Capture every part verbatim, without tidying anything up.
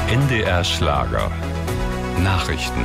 N D R Schlager. Nachrichten.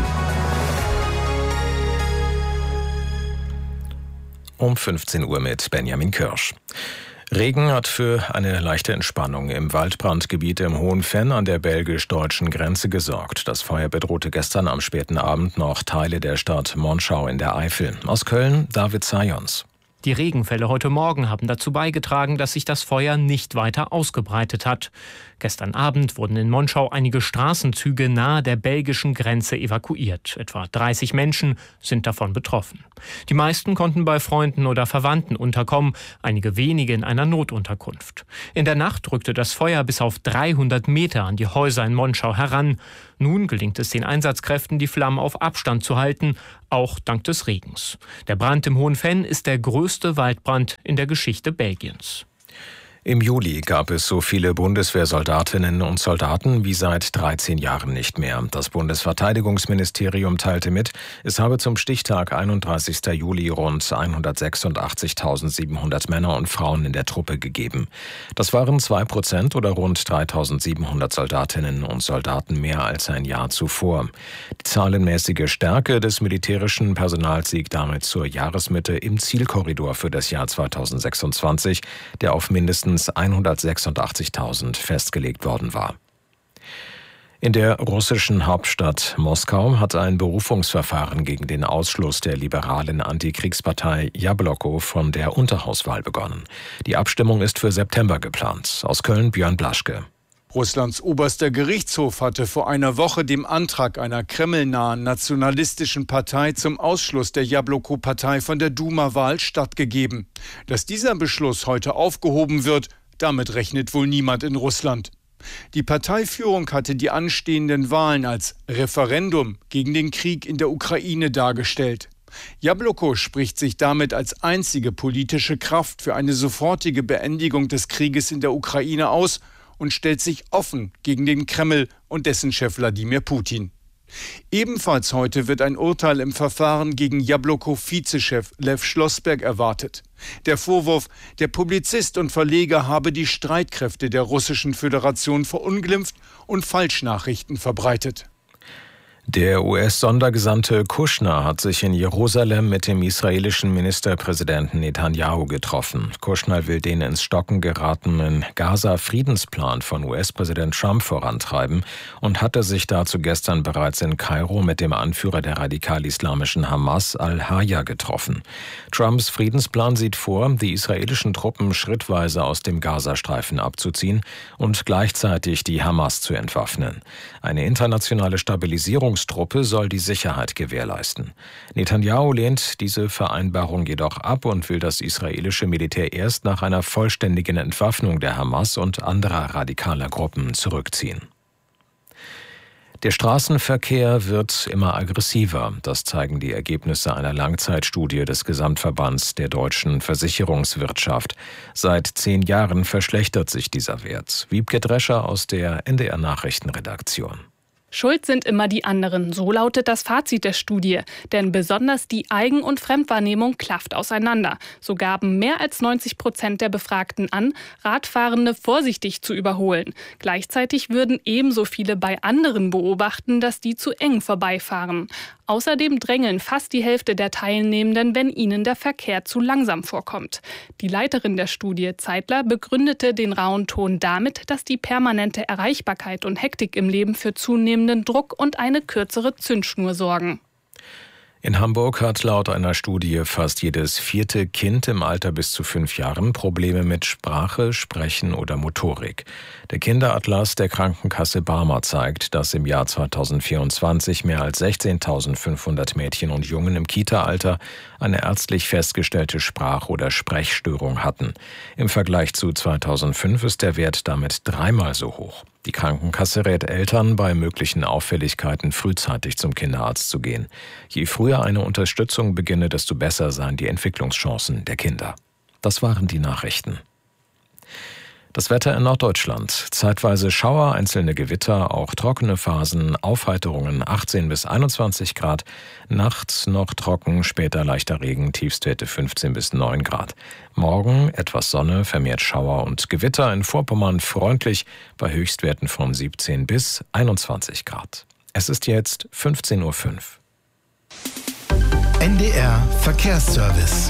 Um fünfzehn Uhr mit Benjamin Kirsch. Regen hat für eine leichte Entspannung im Waldbrandgebiet im Hohen Venn an der belgisch-deutschen Grenze gesorgt. Das Feuer bedrohte gestern am späten Abend noch Teile der Stadt Monschau in der Eifel. Aus Köln David Zajons. Die Regenfälle heute Morgen haben dazu beigetragen, dass sich das Feuer nicht weiter ausgebreitet hat. Gestern Abend wurden in Monschau einige Straßenzüge nahe der belgischen Grenze evakuiert. Etwa dreißig Menschen sind davon betroffen. Die meisten konnten bei Freunden oder Verwandten unterkommen, einige wenige in einer Notunterkunft. In der Nacht rückte das Feuer bis auf dreihundert Meter an die Häuser in Monschau heran. Nun gelingt es den Einsatzkräften, die Flammen auf Abstand zu halten, auch dank des Regens. Der Brand im Hohen Venn ist der größte Waldbrand in der Geschichte Belgiens. Im Juli gab es so viele Bundeswehrsoldatinnen und Soldaten wie seit dreizehn Jahren nicht mehr. Das Bundesverteidigungsministerium teilte mit, es habe zum Stichtag einunddreißigsten Juli rund hundertsechsundachtzigtausendsiebenhundert Männer und Frauen in der Truppe gegeben. Das waren zwei Prozent oder rund dreitausendsiebenhundert Soldatinnen und Soldaten mehr als ein Jahr zuvor. Die zahlenmäßige Stärke des militärischen Personals liegt damit zur Jahresmitte im Zielkorridor für das Jahr zweitausendsechsundzwanzig, der auf mindestens hundertsechsundachtzigtausend festgelegt worden war. In der russischen Hauptstadt Moskau hat ein Berufungsverfahren gegen den Ausschluss der liberalen Antikriegspartei Jabloko von der Unterhauswahl begonnen. Die Abstimmung ist für September geplant. Aus Köln Björn Blaschke. Russlands oberster Gerichtshof hatte vor einer Woche dem Antrag einer kremlnahen nationalistischen Partei zum Ausschluss der Jabloko-Partei von der Duma-Wahl stattgegeben. Dass dieser Beschluss heute aufgehoben wird, damit rechnet wohl niemand in Russland. Die Parteiführung hatte die anstehenden Wahlen als Referendum gegen den Krieg in der Ukraine dargestellt. Jabloko spricht sich damit als einzige politische Kraft für eine sofortige Beendigung des Krieges in der Ukraine aus und stellt sich offen gegen den Kreml und dessen Chef Wladimir Putin. Ebenfalls heute wird ein Urteil im Verfahren gegen Jabloko-Vizechef Lew Schlossberg erwartet. Der Vorwurf, der Publizist und Verleger habe die Streitkräfte der Russischen Föderation verunglimpft und Falschnachrichten verbreitet. Der U S-Sondergesandte Kushner hat sich in Jerusalem mit dem israelischen Ministerpräsidenten Netanyahu getroffen. Kushner will den ins Stocken geratenen Gaza-Friedensplan von U S-Präsident Trump vorantreiben und hatte sich dazu gestern bereits in Kairo mit dem Anführer der radikal-islamischen Hamas al-Haya getroffen. Trumps Friedensplan sieht vor, die israelischen Truppen schrittweise aus dem Gazastreifen abzuziehen und gleichzeitig die Hamas zu entwaffnen. Eine internationale Stabilisierung Truppe soll die Sicherheit gewährleisten. Netanyahu lehnt diese Vereinbarung jedoch ab und will das israelische Militär erst nach einer vollständigen Entwaffnung der Hamas und anderer radikaler Gruppen zurückziehen. Der Straßenverkehr wird immer aggressiver. Das zeigen die Ergebnisse einer Langzeitstudie des Gesamtverbands der deutschen Versicherungswirtschaft. Seit zehn Jahren verschlechtert sich dieser Wert. Wiebke Drescher aus der N D R Nachrichtenredaktion. Schuld sind immer die anderen, so lautet das Fazit der Studie. Denn besonders die Eigen- und Fremdwahrnehmung klafft auseinander. So gaben mehr als neunzig Prozent der Befragten an, Radfahrende vorsichtig zu überholen. Gleichzeitig würden ebenso viele bei anderen beobachten, dass die zu eng vorbeifahren. Außerdem drängeln fast die Hälfte der Teilnehmenden, wenn ihnen der Verkehr zu langsam vorkommt. Die Leiterin der Studie, Zeitler, begründete den rauen Ton damit, dass die permanente Erreichbarkeit und Hektik im Leben für zunehmenden Druck und eine kürzere Zündschnur sorgen. In Hamburg hat laut einer Studie fast jedes vierte Kind im Alter bis zu fünf Jahren Probleme mit Sprache, Sprechen oder Motorik. Der Kinderatlas der Krankenkasse Barmer zeigt, dass im Jahr zweitausendvierundzwanzig mehr als sechzehntausendfünfhundert Mädchen und Jungen im Kita-Alter eine ärztlich festgestellte Sprach- oder Sprechstörung hatten. Im Vergleich zu zweitausendfünf ist der Wert damit dreimal so hoch. Die Krankenkasse rät Eltern, bei möglichen Auffälligkeiten frühzeitig zum Kinderarzt zu gehen. Je früher eine Unterstützung beginne, desto besser seien die Entwicklungschancen der Kinder. Das waren die Nachrichten. Das Wetter in Norddeutschland. Zeitweise Schauer, einzelne Gewitter, auch trockene Phasen, Aufheiterungen achtzehn bis einundzwanzig Grad. Nachts noch trocken, später leichter Regen, Tiefstwerte fünfzehn bis neun Grad. Morgen etwas Sonne, vermehrt Schauer und Gewitter, in Vorpommern freundlich bei Höchstwerten von siebzehn bis einundzwanzig Grad. Es ist jetzt fünfzehn Uhr fünf. N D R Verkehrsservice.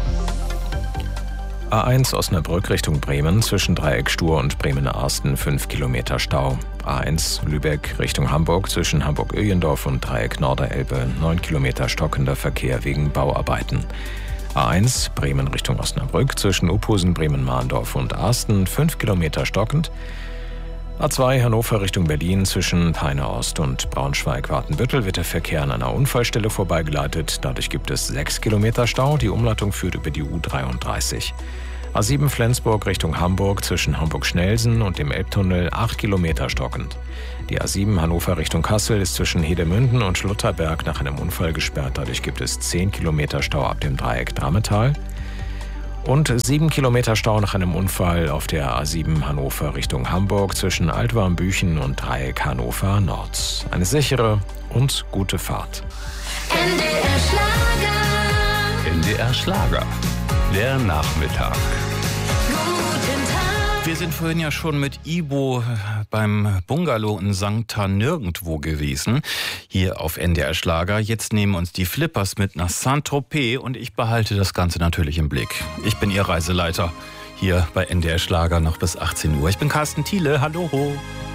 A eins Osnabrück Richtung Bremen, zwischen Dreieck Stur und Bremen-Arsten fünf Kilometer Stau. A eins Lübeck Richtung Hamburg, zwischen Hamburg-Öjendorf und Dreieck Norderelbe neun Kilometer stockender Verkehr wegen Bauarbeiten. A eins Bremen Richtung Osnabrück, zwischen Uphusen, Bremen-Mahndorf und Arsten fünf Kilometer stockend. A zwei Hannover Richtung Berlin, zwischen Peine Ost und Braunschweig-Watenbüttel wird der Verkehr an einer Unfallstelle vorbeigeleitet. Dadurch gibt es sechs Kilometer Stau. Die Umleitung führt über die U dreiunddreißig. A sieben Flensburg Richtung Hamburg, zwischen Hamburg-Schnelsen und dem Elbtunnel acht Kilometer stockend. Die A sieben Hannover Richtung Kassel ist zwischen Hedemünden und Schlutterberg nach einem Unfall gesperrt. Dadurch gibt es zehn Kilometer Stau ab dem Dreieck Drammetal. Und sieben Kilometer Stau nach einem Unfall auf der A sieben Hannover Richtung Hamburg zwischen Altwarmbüchen und Dreieck Hannover Nord. Eine sichere und gute Fahrt. N D R Schlager. N D R Schlager. Der Nachmittag. Wir sind vorhin ja schon mit Ibo beim Bungalow in Sankt Nirgendwo gewesen, hier auf N D R Schlager. Jetzt nehmen uns die Flippers mit nach Saint-Tropez und ich behalte das Ganze natürlich im Blick. Ich bin Ihr Reiseleiter hier bei N D R Schlager noch bis achtzehn Uhr. Ich bin Carsten Thiele, hallo.